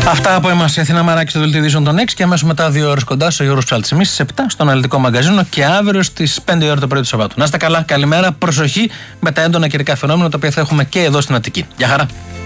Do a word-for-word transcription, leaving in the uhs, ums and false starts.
Αυτά από εμάς η Αθήνα Μαράκη στο Δελτίο Ειδήσεων των έξι και αμέσως μετά δύο ώρες κοντά στο Γιώργος Ψάλτης. Εμείς στις επτά στο αναλυτικό μαγκαζίνο και αύριο στις πέντε ώρα το πρωί του Σαββάτου. Να είστε καλά, καλημέρα, προσοχή με τα έντονα καιρικά φαινόμενα τα οποία θα έχουμε και εδώ στην Αττική. Γεια χαρά.